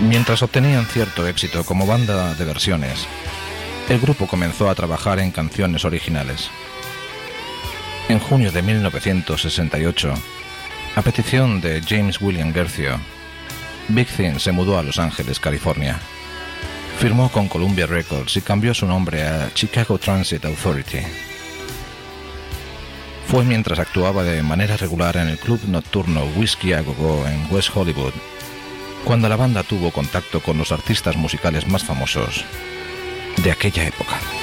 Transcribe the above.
Mientras obtenían cierto éxito como banda de versiones, el grupo comenzó a trabajar en canciones originales. En junio de 1968, a petición de James William Guercio, Big Thin se mudó a Los Ángeles, California. Firmó con Columbia Records y cambió su nombre a Chicago Transit Authority. Fue mientras actuaba de manera regular en el club nocturno Whiskey a Go Go en West Hollywood, cuando la banda tuvo contacto con los artistas musicales más famosos de aquella época.